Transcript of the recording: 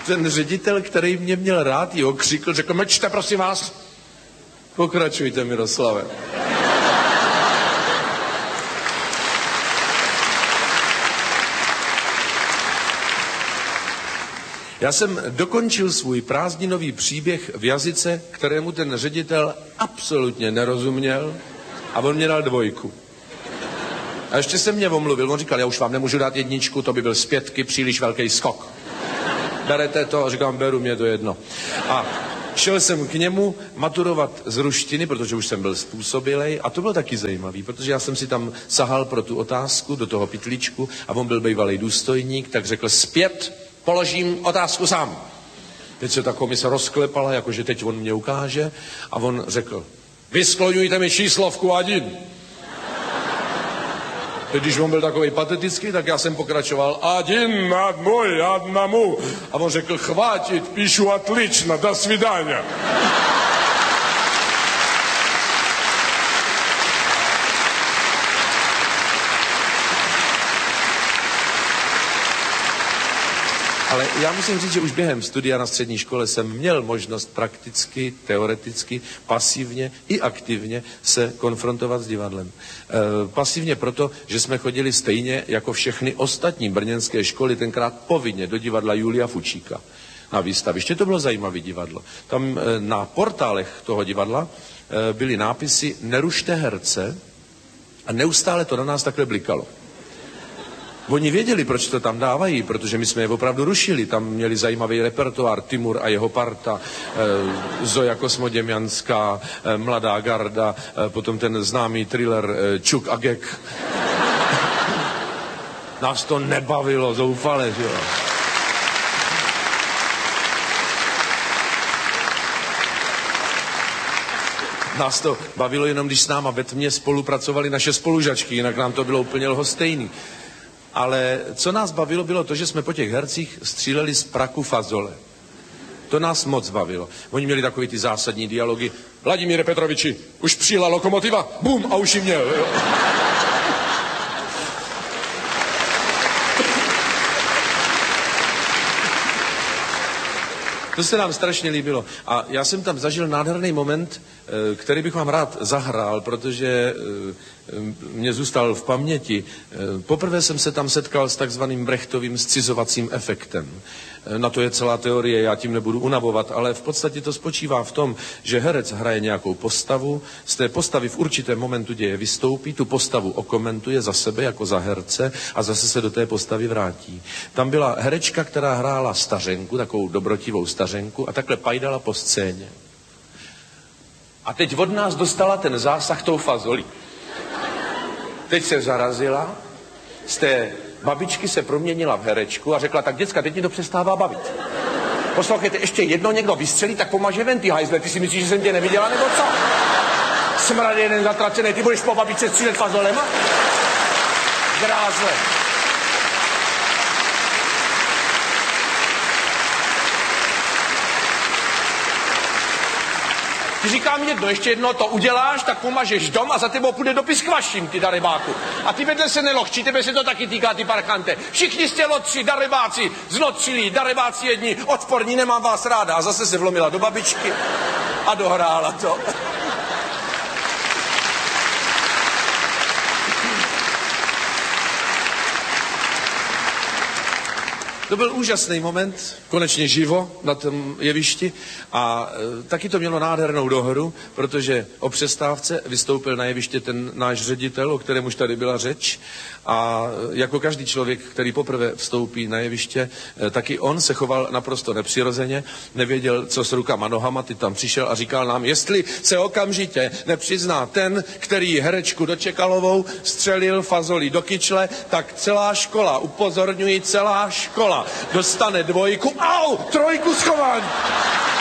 ten ředitel, který mě měl rád, ji okřikl, řekl, mlčte, prosím vás. Pokračujte, Miroslave. Já jsem dokončil svůj prázdninový příběh v jazyce, kterému ten ředitel absolutně nerozuměl, a on mě dal 2. A ještě se mě omluvil, on říkal, já už vám nemůžu dát 1, to by byl z 5 příliš velký skok. Berete to? A říkám, beru, mě to jedno. A šel jsem k němu maturovat z ruštiny, protože už jsem byl způsobilej, a to bylo taky zajímavý, protože já jsem si tam sahal pro tu otázku do toho pytlíčku a on byl bývalý důstojník, tak řekl, zpět položím otázku sám. Teď se ta komise rozklepala, jakože teď on mě ukáže, a on řekl, vyskloňujte mi číslovku 1. Teď, když on byl takový patetický, tak já jsem pokračoval 1, 1, a on řekl, chvátit, píšu odlično, do svidania. Ale já musím říct, že už během studia na střední škole jsem měl možnost prakticky, teoreticky, pasivně i aktivně se konfrontovat s divadlem. Pasivně proto, že jsme chodili stejně jako všechny ostatní brněnské školy, tenkrát povinně do divadla Julia Fučíka na výstaviště. To bylo zajímavé divadlo. Tam na portálech toho divadla byly nápisy Nerušte herce a neustále to na nás takhle blikalo. Oni věděli, proč to tam dávají, protože my jsme je opravdu rušili. Tam měli zajímavý repertoár, Timur a jeho parta, Zoja Kosmoděmjanská, Mladá garda, potom ten známý thriller Čuk a Gek. Nás to nebavilo zoufale, že jo. Nás to bavilo jenom, když s náma ve tmě spolupracovali naše spolužačky, jinak nám to bylo úplně lhostejný. Ale co nás bavilo, bylo to, že jsme po těch hercích stříleli z praku fazole. To nás moc bavilo. Oni měli takový ty zásadní dialogy. Vladimíre Petroviči, už přijela lokomotiva, bum, a už ji měl. Jo. To se nám strašně líbilo. A já jsem tam zažil nádherný moment, který bych vám rád zahrál, protože mě zůstal v paměti. Poprvé jsem se tam setkal s takzvaným Brechtovým scizovacím efektem. Na to je celá teorie, já tím nebudu unavovat, ale v podstatě to spočívá v tom, že herec hraje nějakou postavu, z té postavy v určitém momentu děje vystoupí, tu postavu okomentuje za sebe jako za herce a zase se do té postavy vrátí. Tam byla herečka, která hrála stařenku, takovou dobrotivou stařenku, a takhle pajdala po scéně. A teď od nás dostala ten zásah tou fazolí. Teď se zarazila, z té babičky se proměnila v herečku a řekla, tak děcka, teď mě to přestává bavit. Poslouchejte, ještě jedno někdo vystřelí, tak pomaže ven, ty hajzle, ty si myslíš, že jsem tě neviděla, nebo co? Smrad jeden zatracený, ty budeš po babičce střílet fazolema? Grázle. Ty říkám jedno, ještě jedno to uděláš, tak pomažeš dom a za tebou půjde dopis k vašim, ty darebáku. A ty vedle se nelochčí, tebe se to taky týká, ty parkante. Všichni jste lotři, darebáci, zlotřilí, darebáci jedni, odporní, nemám vás ráda. A zase se vlomila do babičky a dohrála to. To byl úžasný moment, konečně živo na tom jevišti, a taky to mělo nádhernou dohru, protože o přestávce vystoupil na jeviště ten náš ředitel, o kterém už tady byla řeč, a jako každý člověk, který poprvé vstoupí na jeviště, taky on se choval naprosto nepřirozeně, nevěděl, co s rukama nohama, ty tam přišel a říkal nám, jestli se okamžitě nepřizná ten, který herečku Dočekalovou střelil fazolí do kyčle, tak celá škola, upozorňuji, celá škola dostane 2, 3 schování.